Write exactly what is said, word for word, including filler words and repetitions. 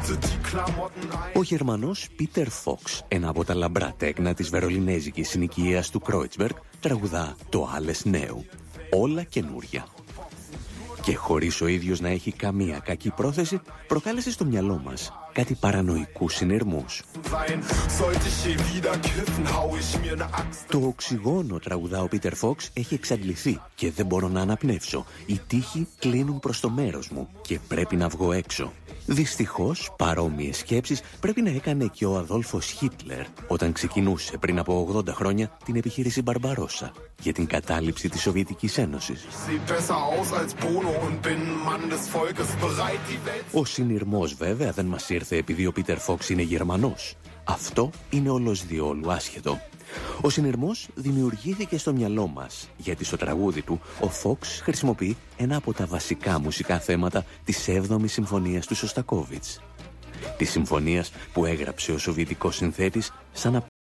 Ο Γερμανός Πίτερ Φόξ, ένα από τα λαμπρά τέκνα της βερολινέζικης συνοικίας του Κρόιτσμπεργκ, τραγουδά το «Alles Neu», όλα καινούρια. Και χωρίς ο ίδιος να έχει καμία κακή πρόθεση, προκάλεσε στο μυαλό μας κάτι παρανοϊκούς συνειρμούς. Το οξυγόνο, τραγουδά ο Πίτερ Φόξ, έχει εξαντληθεί και δεν μπορώ να αναπνεύσω. Οι τοίχοι κλείνουν προς το μέρος μου και πρέπει να βγω έξω. Δυστυχώς, παρόμοιες σκέψεις πρέπει να έκανε και ο Αδόλφος Χίτλερ όταν ξεκινούσε πριν από ογδόντα χρόνια την επιχείρηση Μπαρμπαρόσα για την κατάληψη της Σοβιετικής Ένωσης. Ο συνειρμός βέβαια δεν μας ήρθε επειδή ο Πίτερ Φόξ είναι Γερμανός. Αυτό είναι όλος διόλου άσχετο. Ο συνειρμός δημιουργήθηκε στο μυαλό μας, γιατί στο τραγούδι του ο Φόξ χρησιμοποιεί ένα από τα βασικά μουσικά θέματα της έβδομης συμφωνίας του Σωστακόβιτς. Της συμφωνίας που έγραψε ο σοβιετικός συνθέτης σαν